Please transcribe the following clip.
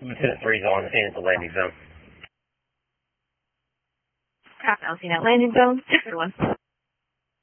Lieutenant 3's on and at the landing zone. Copy, I'll see that landing zone. 6-1.